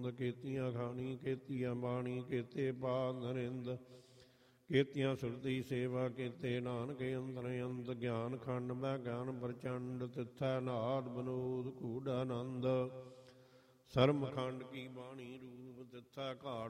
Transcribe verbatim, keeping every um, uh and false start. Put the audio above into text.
ਗੋਬਿੰਦ ਕੀਤੀਆਂ ਖਾਣੀ ਕੀਤੀਆਂ ਬਾਣੀ ਕੀਤੇ ਪਾਦ ਨਰਿੰਦ ਕੀਤੀਆਂ ਸੁਰਤੀ ਸੇਵਾ ਕੀਤੇ ਨਾਨਕ ਅੰਦਰ ਅੰਤ ਗਿਆਨ ਖੰਡ ਮੈਂ ਗਿਆਨ ਪ੍ਰਚੰਡ ਤਿੱਥੈ ਨਾਦ ਬਨੂਦ ਕੂੜ ਆਨੰਦ ਸਰਮ ਖੰਡ ਕੀ ਬਾਣੀ ਰੂਪ ਤਿੱਥੈ ਘਾਟ